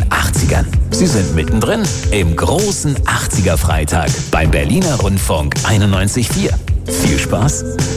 80ern. Sie sind mittendrin im großen 80er-Freitag beim Berliner Rundfunk 91.4. Viel Spaß!